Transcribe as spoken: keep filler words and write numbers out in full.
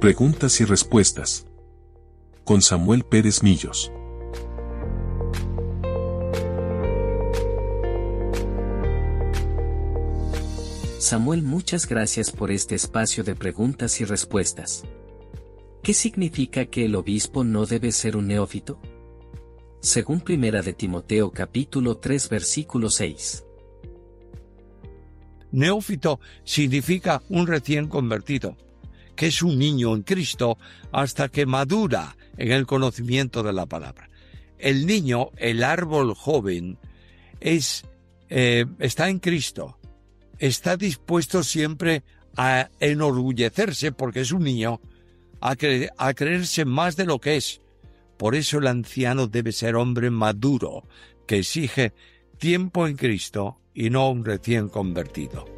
Preguntas y respuestas. Con Samuel Pérez Millos. Samuel, muchas gracias por este espacio de preguntas y respuestas. ¿Qué significa que el obispo no debe ser un neófito? Según Primera de Timoteo capítulo tres versículo seis. Neófito significa un recién convertido, que es un niño en Cristo hasta que madura en el conocimiento de la palabra. El niño, el árbol joven, es, eh, está en Cristo, está dispuesto siempre a enorgullecerse, porque es un niño, a, cre- a creerse más de lo que es. Por eso el anciano debe ser hombre maduro, que exige tiempo en Cristo y no un recién convertido.